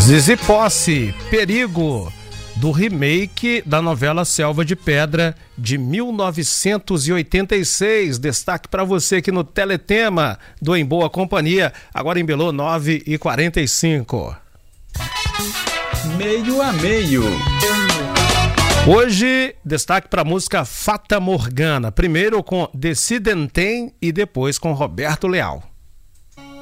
Zizi Posse, Perigo, do remake da novela Selva de Pedra de 1986. Destaque para você aqui no Teletema do Em Boa Companhia, agora em Belô 9h45. Meio a meio. Hoje, destaque para a música Fata Morgana, primeiro com Decidentem e depois com Roberto Leal.